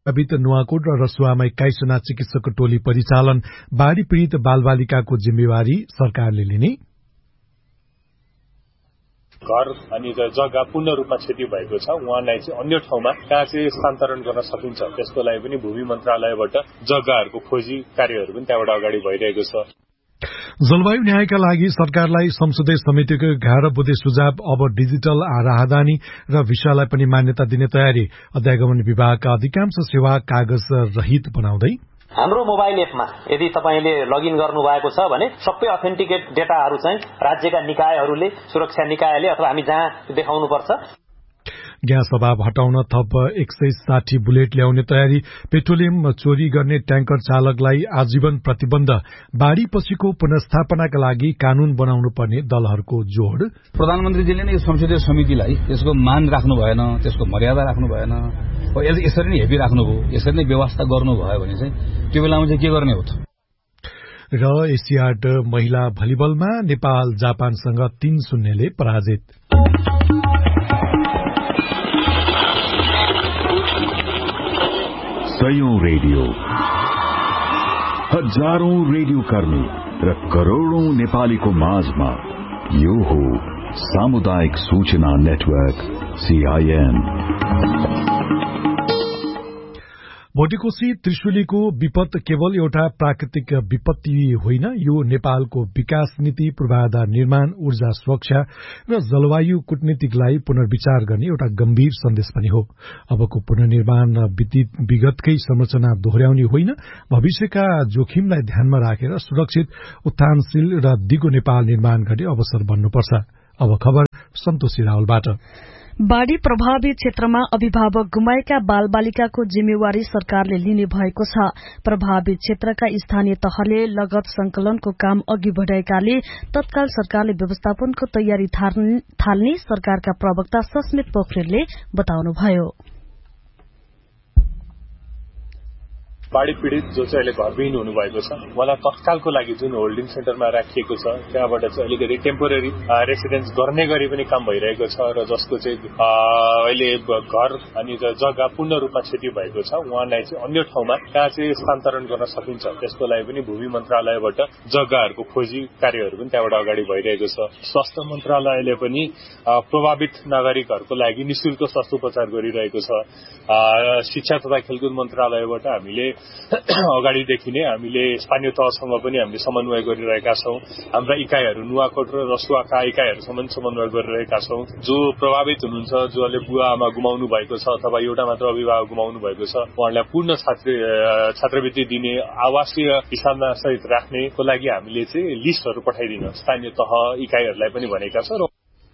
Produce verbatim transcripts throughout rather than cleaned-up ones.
प्रभावित नुवाकोट र रसुवामा एक्काइसजना चिकित्सकको टोली परिचालन, बाढ़ी पीड़ित बालबालिकाको जिम्मेवारी सरकारले लिने। घर अनि जग्गा पूर्ण रूपमा क्षति भएको छ, उहाँलाई चाहिँ अन्य ठाउँमा कहाँ चाहिँ स्थानान्तरण गर्न सकिन्छ त्यसको लागि पनि भूमि मन्त्रालयबाट जग्गाहरूको खोजी कार्यहरू पनि त्यहाँबाट अगाडि भइरहेको छ। जलवायु न्यायका लागि सरकारलाई संसदीय समितिको एघार बुँदे सुझाव, अब डिजिटल राहदानी र भिसालाई पनि मान्यता दिने तयारी। अध्यागमन विभागका अधिकांश सेवा कागज रहित बनाउँदै। हाम्रो मोबाइल एपमा यदि तपाईले लगइन गर्नु भएको छ भने सबै अथेन्टिकेट डेटाहरू चाहिँ राज्यका निकायहरूले, सुरक्षा निकायले अथवा हामी जहाँ देखाउनु पर्छ। ग्यास अभाव हटाउन थप एक सय साठी बुलेट ल्याउने तयारी। पेट्रोलियम चोरी गर्ने ट्याङ्कर चालकलाई आजीवन प्रतिबन्ध। बाढ़ी पछिको पुनर्स्थापनाका लागि कानून बनाउनु पर्ने दलहरूको जोड। प्रधानमन्त्रीजीले नै संसदीय समितिलाई यसको मान राख्नु भएन, त्यसको मर्यादा राख्नु भएन, यसरी नै हेपी राख्नुभयो, यसरी नै व्यवस्था गर्नुभयो भने चाहिँ त्यो बेलामा चाहिँ के गर्ने हो त। र एसियाड महिला भलिबलमा नेपाल जापानसँग तीन शून्यले पराजित। सयौं रेडियो, हजारौं रेडियो कर्मी र करोड़ौं नेपालीको माझमा यो हो सामुदायिक सूचना नेटवर्क सीआईएन। भोटेकोशी त्रिशुलीको विपद केवल एउटा प्राकृतिक विपत्ति होइन, यो नेपालको विकास नीति, पूर्वाधार निर्माण, ऊर्जा सुरक्षा र जलवायु कूटनीतिलाई पुनर्विचार गर्ने एउटा गम्भीर सन्देश पनि हो। अबको पुनर्निर्माण विगतकै संरचना दोहोर्याउने होइन, भविष्यका जोखिमलाई ध्यानमा राखेर सुरक्षित, उत्थानशील र दिगो नेपाल निर्माण गर्ने अवसर बन्नुपर्छ। अब खबर सन्तोषी रावलबाट। बाढ़ी प्रभावित क्षेत्रमा अभिभावक गुमाएका बालबालिकाको जिम्मेवारी सरकारले लिने भएको छ। प्रभावित क्षेत्रका स्थानीय तहले लगत संकलनको काम अघि बढ़ाएकाले तत्काल सरकारले व्यवस्थापनको तयारी थाल्ने सरकारका प्रवक्ता सस्मित पोखरेलले बताउनुभयो। बाढ़ी पीड़ित जो चाहिँ अहिले घरविहीन हुनुभएको छ उहाँलाई तत्कालको लागि जुन होल्डिङ सेन्टरमा राखिएको छ त्यहाँबाट चाहिँ अलिकति टेम्पोरेरी रेसिडेन्स गर्ने गरी पनि काम भइरहेको छ र जसको चाहिँ अहिले घर अनि जग्गा पूर्ण रूपमा क्षति भएको छ उहाँलाई चाहिँ अन्य ठाउँमा कहाँ चाहिँ स्थानान्तरण गर्न सकिन्छ त्यसको लागि पनि भूमि मन्त्रालयबाट जग्गाहरूको खोजी कार्यहरू पनि त्यहाँबाट अगाडि भइरहेको छ। स्वास्थ्य मन्त्रालयले पनि प्रभावित नागरिकहरूको लागि निशुल्क स्वास्थ्य उपचार गरिरहेको छ। शिक्षा तथा खेलकुद मन्त्रालयबाट हामीले अगाडिदेखि नै हामीले स्थानीय तहसँग पनि हामीले समन्वय गरिरहेका छौं। हाम्रा इकाइहरू नुवाकोट र रसुवाका इकाइहरूसँग समन्वय गरिरहेका छौं। जो प्रभावित हुनुहुन्छ, जसले बुवा आमा गुमाउनु भएको छ अथवा एउटा मात्र अभिभावक गुमाउनु भएको छ उहाँलाई पूर्ण छात्र छात्रवृत्ति दिने, आवासीय हिसाबमा सहित राख्नेको लागि हामीले चाहिँ लिस्टहरू पठाइदिन स्थानीय तह इकाइहरूलाई पनि भनेका छौं।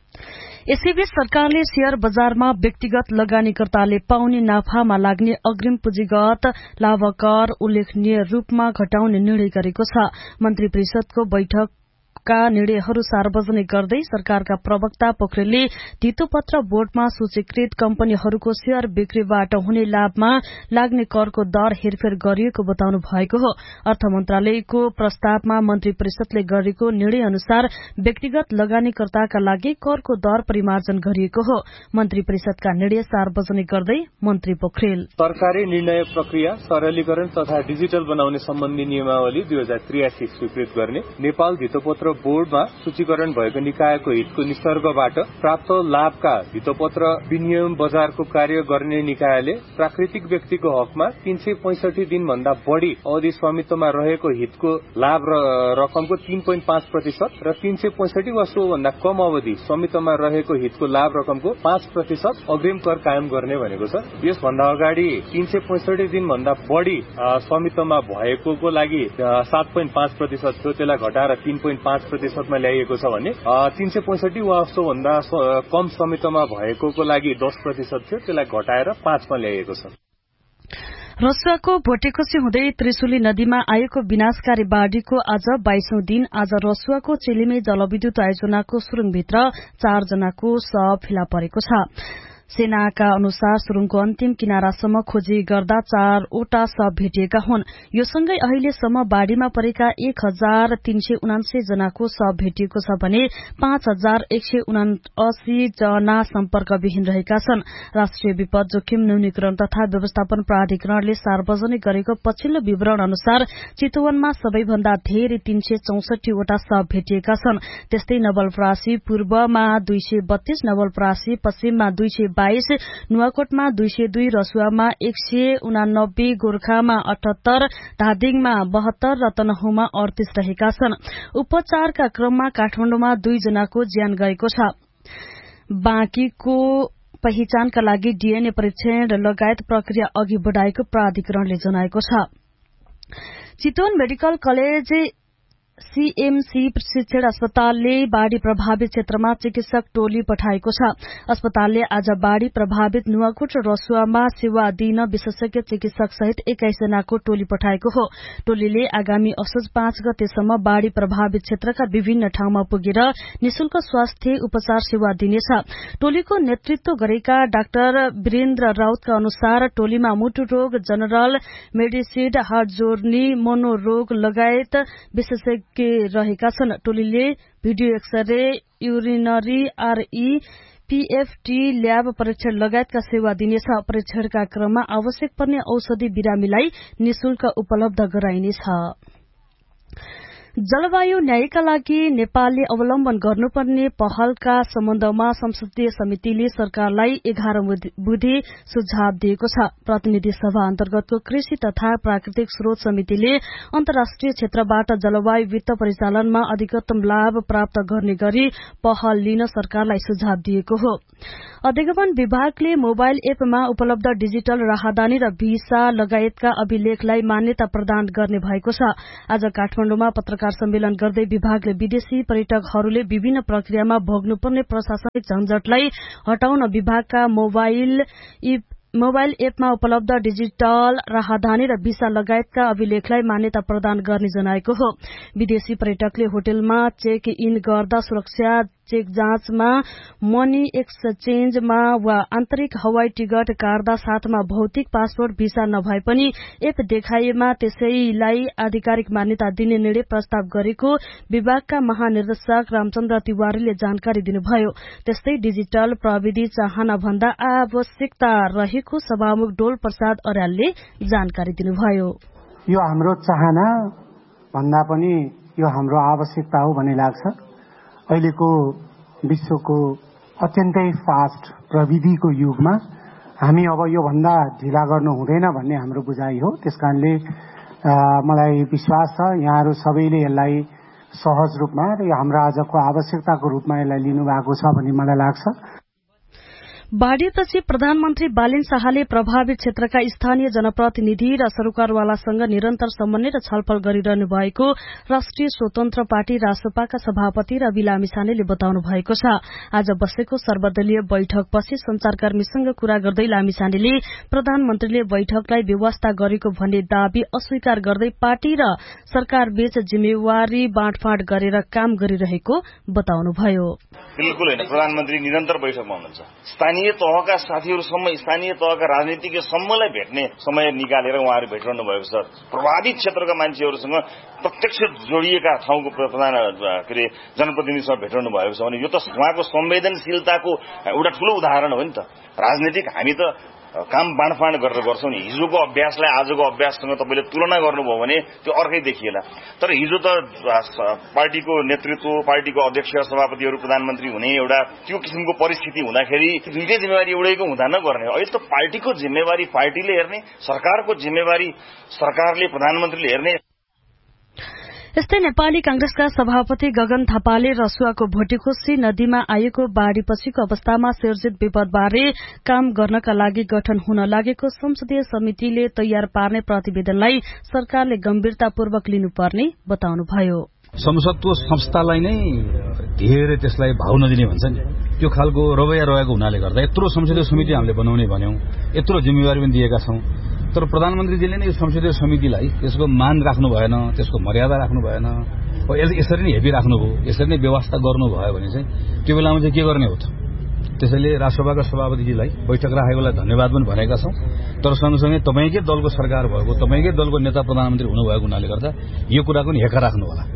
यसैबीच सरकारले शेयर बजारमा व्यक्तिगत लगानीकर्ताले पाउने नाफामा लाग्ने अग्रिम पुँजीगत लाभकर उल्लेखनीय रूपमा घटाउने निर्णय गरेको छ। मन्त्री परिषदको बैठक का निर्णयहरू सार्वजनिक गर्दै सरकारका प्रवक्ता पोखरेलले धितोपत्र बोर्डमा सूचीकृत कम्पनीहरूको शेयर बिक्रीबाट हुने लाभमा लाग्ने करको दर हेरफेर गरिएको बताउनु भएको हो। अर्थ मन्त्रालयको प्रस्तावमा मन्त्री परिषदले गरेको निर्णय अनुसार व्यक्तिगत लगानीकर्ताका लागि करको दर परिमार्जन गरिएको हो। मन्त्री परिषदका निर्णय सार्वजनिक गर्दै मन्त्री पोखरेल सरकारी निर्णय प्रक्रिया सरलीकरण तथा डिजिटल बनाउने सम्बन्धी नियमावली दुई हजार त्रियासी स्वीकृत गर्ने, नेपाल धितोपत्र बोर्डमा सूचीकरण भएको निकायको हितको निसर्गबाट प्राप्त लाभका धितोपत्र विनियम बजारको कार्य गर्ने निकायले प्राकृतिक व्यक्तिको हकमा तीन सय पैंसठी दिन भन्दा बढ़ी अवधि स्वामित्वमा रहेको हितको लाभ रकमको तीन पोइन्ट पाँच प्रतिशत र तीन सय पैंसठी वा सो भन्दा कम अवधि स्वामित्वमा रहेको हितको लाभ रकमको पाँच प्रतिशत अग्रिम कर कायम गर्ने भनेको छ। यसभन्दा अगाडि तीन सय पैंसठी दिन भन्दा बढ़ी स्वामित्वमा भएको लागि सात पोइन्ट पाँच प्रतिशत थियो, त्यसलाई घटाएर तीन पोइन्ट पाँच प्रतिशतमा ल्याइएको छ भने तीन सय पैंसठी वा सो भन्दा कम स्वामित्वमा भएको लागि दस प्रतिशत थियो, त्यसलाई घटाएर पाँचमा ल्याइएको छ। रसुवाको भोटेकोशी हुँदै त्रिशुली नदीमा आएको विनाशकारी बाढ़ीको आज बाइसौं दिन आज रसुवाको चिलिमे जलविद्युत आयोजनाको सुरुङभित्र चारजनाको शव फेला परेको छ। सेनाका अनुसार सुरुङको अन्तिम किनारासम्म खोजी गर्दा चारवटा शव भेटिएका हुन्। यो सँगै अहिलेसम्म बाढ़ीमा परेका एक हजार तीन सय उनासी जनाको शव भेटिएको छ भने पाँच हजार एक सय उनासी जना सम्पर्कविहीन रहेका छन्। राष्ट्रिय विपद जोखिम न्यूनीकरण तथा व्यवस्थापन प्राधिकरणले सार्वजनिक गरेको पछिल्लो विवरण अनुसार चितवनमा सबैभन्दा धेरै तीन सय चौसठीवटा शव भेटिएका छन्। त्यस्तै नवलपरासी पूर्वमा दुई सय बत्तीस, नवलपरासी पश्चिममा दुई सय बाइस, नुवाकोटमा दुई सय दुई, रसुवामा एक सय उनानब्बे, गोर्खामा अठहत्तर, धादिङमा बहत्तर र तनहुमा अडतीस रहेका छन्। उपचारका क्रममा काठमाडौँमा दुई जनाको ज्यान गएको छ। बाँकीको पहिचानका लागि डीएनए परीक्षण लगायत प्रक्रिया अघि बढ़ाएको प्राधिकरणले जनाएको छ। चितवन मेडिकल कलेज सीएमसी प्रशिक्षण अस्पतालले बाढ़ी प्रभावित क्षेत्रमा चिकित्सक टोली पठाएको छ। अस्पतालले आज बाढ़ी प्रभावित नुवाकोट र रसुवामा सेवा दिन विशेषज्ञ चिकित्सक सहित एक्काइस जनाको टोली पठाएको हो। टोलीले आगामी असोज पाँच गतेसम्म बाढ़ी प्रभावित क्षेत्रका विभिन्न ठाउँमा पुगेर निशुल्क स्वास्थ्य उपचार सेवा दिनेछ। टोलीको नेतृत्व गरेका डाक्टर वीरेन्द्र राउतका अनुसार टोलीमा मुटु रोग, जनरल मेडिसिन, हार्ट जोर्नी, मनोरोग लगायत विशेषज्ञ रहेका छन्। टोलीले भिडियो एक्सरे, युरिनरी, आरई, पीएफटी, ल्याब परीक्षण लगायतका सेवा दिनेछ। परीक्षणका क्रममा आवश्यक पर्ने औषधि बिरामीलाई निशुल्क उपलब्ध गराइनेछ। जलवायु न्यायका लागि नेपालले अवलम्बन गर्नुपर्ने पहलका सम्बन्धमा संसदीय समितिले सरकारलाई एघार बुधे सुझाव दिएको छ। प्रतिनिधि सभा अन्तर्गतको कृषि तथा प्राकृतिक स्रोत समितिले अन्तर्राष्ट्रिय क्षेत्रबाट जलवायु वित्त परिचालनमा अधिकतम लाभ प्राप्त गर्ने गरी पहल लिन सरकारलाई सुझाव दिएको हो। अधिगमन विभागले मोबाइल एपमा उपलब्ध डिजिटल राहदानी र भिसा लगायतका अभिलेखलाई मान्यता प्रदान गर्ने भएको छ। आज काठमाडौँमा पत्रकार सम्मेलन गर्दै विभागले विदेशी पर्यटकहरूले विभिन्न प्रक्रियामा भोग्नुपर्ने प्रशासनिक झन्झटलाई हटाउन विभागका मोबाइल मोबाइल एपमा उपलब्ध डिजिटल राहदानी र भिसा लगायतका अभिलेखलाई मान्यता प्रदान गर्ने जनाएको हो। विदेशी पर्यटकले होटलमा चेक इन गर्दा सुरक्षा चेक जाँचमा, मनी एक्सचेन्जमा वा आन्तरिक हवाई टिकट काट्दा साथमा भौतिक पासपोर्ट भिसा नभए पनि एप देखाइएमा त्यसैलाई आधिकारिक मान्यता दिने निर्णय प्रस्ताव गरेको विभागका महानिर्देशक रामचन्द्र तिवारीले जानकारी दिनुभयो। त्यस्तै डिजिटल प्रविधि चाहना भन्दा आवश्यकता रहेको सभामुख डोल प्रसाद अर्यालले जानकारी दिनुभयो। यो हाम्रो चाहना भन्दा पनि यो हाम्रो आवश्यकता हो भन्ने लाग्छ। अहिलेको विश्वको अत्यन्तै फास्ट प्रविधिको युगमा हामी अब यो भन्दा ढिला गर्नु हुँदैन भन्ने हाम्रो बुझाइ हो। त्यसकारणले मलाई विश्वास छ यहाँहरू सबैले यसलाई सहज रूपमा र हाम्रो आजको आवश्यकताको रूपमा यसलाई लिनुभएको छ भन्ने मलाई लाग्छ। बाढ़ीपछि प्रधानमन्त्री बालिन शाहले प्रभावित क्षेत्रका स्थानीय जनप्रतिनिधि र सरकारवालासँग निरन्तर समन्वय र छलफल गरिरहनु भएको राष्ट्रिय स्वतन्त्र पार्टी रासपाका सभापति रवि लामिछानेले बताउनु भएको छ। आज बसेको सर्वदलीय बैठकपछि संचारकर्मीसँग कुरा गर्दै लामिछानेले प्रधानमन्त्रीले बैठकलाई व्यवस्था गरेको भन्ने दावी अस्वीकार गर्दै पार्टी र सरकारबीच जिम्मेवारी बाँडफाँड गरेर काम गरिरहेको बताउनुभयो। बिल्कुल होइन, प्रधानमन्त्री निरन्तर बैठकमा हुनुहुन्छ। स्थानीय तहका साथीहरूसम्म, स्थानीय तहका राजनीतिज्ञसम्मलाई भेट्ने समय निकालेर उहाँहरू भेटिरहनु भएको छ। प्रभावित क्षेत्रका मान्छेहरूसँग प्रत्यक्ष जोडिएका ठाउँको प्रधान के अरे जनप्रतिनिधिसँग भेटिरहनु भएको छ भने यो त उहाँको संवेदनशीलताको एउटा ठूलो उदाहरण हो नि त। राजनीतिक हामी त काम बाँडफाँड गरेर गर्छौं नि। हिजोको अभ्यासलाई आजको अभ्याससँग तपाईँले तुलना गर्नुभयो भने त्यो अर्कै देखिएला। तर हिजो त पार्टीको नेतृत्व, पार्टीको अध्यक्ष, सभापतिहरू, प्रधानमन्त्री हुने एउटा त्यो किसिमको परिस्थिति हुँदाखेरि दुईटै जिम्मेवारी एउटैको हुँदा नगर्ने। अहिले त पार्टीको जिम्मेवारी पार्टीले हेर्ने, सरकारको जिम्मेवारी सरकारले, प्रधानमन्त्रीले हेर्ने। यस्तै नेपाली कांग्रेसका सभापति गगन थापाले रसुवाको भोटेखोसी नदीमा आएको बाढ़ीपछिको अवस्थामा सिर्जित विपदबारे काम गर्नका लागि गठन हुन लागेको संसदीय समितिले तयार पार्ने प्रतिवेदनलाई सरकारले गम्भीरतापूर्वक लिनुपर्ने बताउनुभयो। संसदको संस्थालाई नै धेरै त्यसलाई भाव नदिने भन्छ नि, त्यो खालको रवैया रहेको हुनाले गर्दा यत्रो संसदीय समिति हामीले बनाउने भन्यौं, यत्रो जिम्मेवारी पनि दिएका छौं। तर प्रधानमन्त्रीजीले नै यो संसदीय समितिलाई यसको मान राख्नु भएन, त्यसको मर्यादा राख्नु भएन, यसरी नै हेपी राख्नुभयो, यसरी नै व्यवस्था गर्नुभयो भने चाहिँ त्यो बेलामा चाहिँ के गर्ने हो त? त्यसैले राष्ट्रसभाका सभापतिजीलाई बैठक राखेकोलाई धन्यवाद पनि भनेका छौं। तर सँगसँगै तपाईँकै दलको सरकार भएको, तपाईँकै दलको नेता प्रधानमन्त्री हुनुभएको हुनाले गर्दा यो कुराको नि हेका राख्नु होला।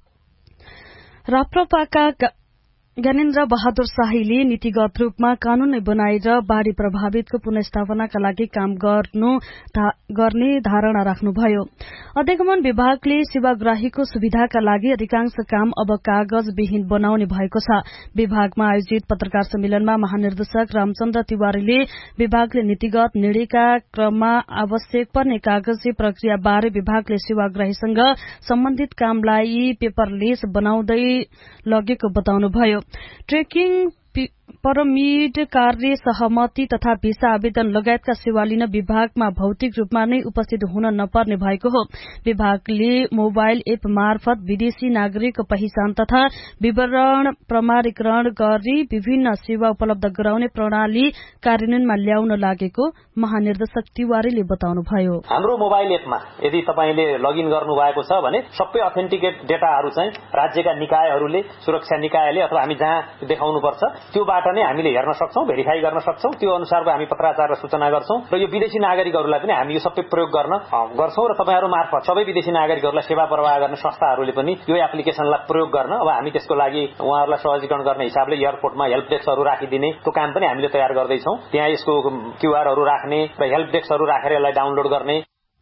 राप्रपाका ज्ञानेन्द्र बहादुर शाहीले नीतिगत रूपमा कानून बनाएर बाढ़ी प्रभावितको पुनर्स्थापनाका लागि काम गर्नु धा, गर्ने धारणा राख्नुभयो। अधिगमन विभागले सेवाग्राहीको सुविधाका लागि अधिकांश काम अब कागज विहीन बनाउने भएको छ। विभागमा आयोजित पत्रकार सम्मेलनमा महानिर्देशक रामचन्द्र तिवारीले विभागले नीतिगत निर्णयका क्रममा आवश्यक पर्ने कागजी प्रक्रिया बारे विभागले सेवाग्राहीसँग सम्बन्धित कामलाई पेपरलेस बनाउँदै लगेको बताउनुभयो। ट्रेकिङ परमिट, कार्य सहमति तथा भिसा आवेदन लगायतका सेवा लिन विभागमा भौतिक रूपमा नै उपस्थित हुन नपर्ने भएको हो। विभागले मोबाइल एप मार्फत विदेशी नागरिकको पहिचान तथा विवरण प्रमाणीकरण गरी विभिन्न सेवा उपलब्ध गराउने प्रणाली कार्यान्वयनमा ल्याउन लागेको महानिर्देशक तिवारीले बताउनुभयो। हाम्रो मोबाइल एपमा यदि तपाईले लगइन गर्नु भएको छ भने सबै अथेन्टिकेट डेटाहरू चाहिँ राज्यका निकायहरूले, सुरक्षा निकायले अथवा हामी जहाँ देखाउनुपर्छ त्योबाट नै हामीले हेर्न सक्छौं, भेरिफाई गर्न सक्छौं। त्यो अनुसारको हामी पत्राचार र सूचना गर्छौं र यो विदेशी नागरिकहरूलाई पनि हामी यो सबै प्रयोग गर्न गर्छौं र तपाईहरु मार्फत सबै विदेशी नागरिकहरूलाई सेवा प्रवाह गर्ने संस्थाहरूले पनि यो एप्लिकेशनलाई प्रयोग गर्न अब हामी त्यसको लागि उहाँहरूलाई सहजीकरण गर्ने हिसाबले एयरपोर्टमा हेल्प डेस्कहरू राखिदिने त्यो काम पनि हामीले तयार गर्दै छौं। त्यहाँ यसको क्यूआरहरू राख्ने र हेल्प डेस्कहरू राखेर यसलाई डाउनलोड गर्ने।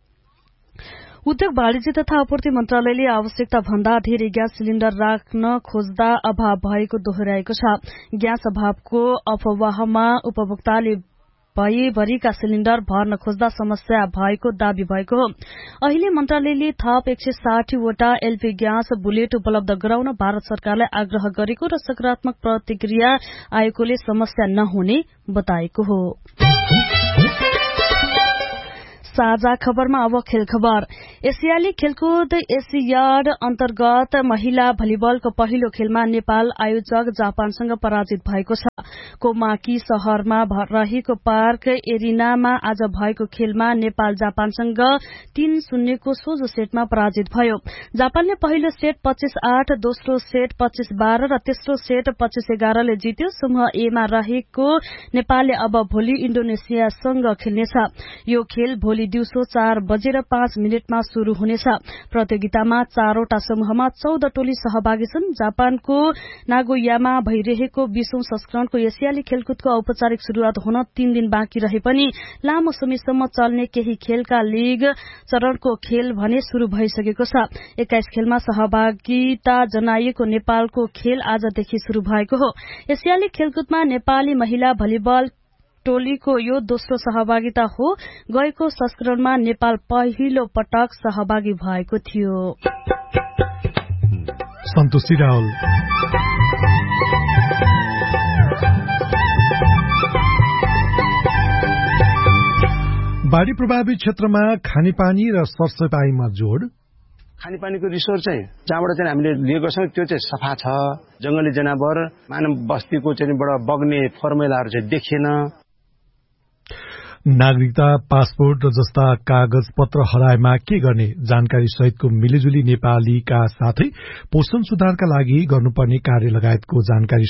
उद्योग वाणिज्य तथा आपूर्ति मन्त्रालयले आवश्यकता भन्दा धेरै ग्यास सिलिण्डर राख्न खोज्दा अभाव भएको दोहोर्याएको छ। ग्यास अभावको अफवाहमा उपभोक्ताले भएभरिका सिलिण्डर भर्न खोज्दा समस्या भएको दावी भएको हो। अहिले मन्त्रालयले थप एक सय साठी वटा एलपी ग्यास बुलेट उपलब्ध गराउन भारत सरकारलाई आग्रह गरेको र सकारात्मक प्रतिक्रिया आएकोले समस्या नहुने बताएको हो। साझा खबरमा अब खेल खबर। एसियाली खेलकुद एसियाड अन्तर्गत महिला भलिबलको पहिलो खेलमा नेपाल आयोजक जापानसँग पराजित भएको छ। कोमाकी शहरमा रहेको पार्क एरिनामा आज भएको खेलमा नेपाल जापानसँग तीन शून्यको सोझो सेटमा पराजित भयो। जापानले पहिलो सेट पच्चीस आठ, दोस्रो सेट पच्चीस बाह्र र तेस्रो सेट पच्चीस एघारले जित्यो। समूह एमा रहेको नेपालले अब भोलि इण्डोनेसियासँग खेल्नेछ। यो खेल भोलि दिउँसो चार बजेर पाँच मिनटमा शुरू हुनेछ। प्रतियोगितामा चारवटा समूहमा चौध टोली सहभागी छन्। जापानको नागोयामा भइरहेको बीसौं संस्करणको एसियाली खेलकुदको औपचारिक शुरूआत हुन तीन दिन बाँकी रहे पनि लामो समयसम्म चल्ने केही खेलका लीग चरणको खेल भने शुरू भइसकेको छ। एक्काइस खेलमा सहभागिता जनाइएको नेपालको खेल आजदेखि शुरू भएको हो। एसियाली खेलकुदमा नेपाली महिला भलिबल टोलीको यो दोस्रो सहभागिता हो। गएको संस्करणमा नेपाल पहिलो पटक सहभागी भएको थियो। सन्तोषी रावल। बाढ़ी प्रभावित क्षेत्रमा खानेपानी र सरसफाईमा जोड। खानेपानीको रिसोर्स चाहिँ जहाँबाट चाहिँ हामीले लिएको छौँ त्यो चाहिँ सफा छ। जंगली जनावर मानव बस्तीको चाहिँ बाट बग्ने फर्मुलाहरू चाहिँ देखिएन। नागरिकता, पासपोर्ट जस्ता कागज पत्र हराएमा के गर्ने जानकारी सहितको मिलिजुली नेपालीका साथै पोषण सुधारका लागि गर्नुपर्ने कार्य लगायतको जानकारी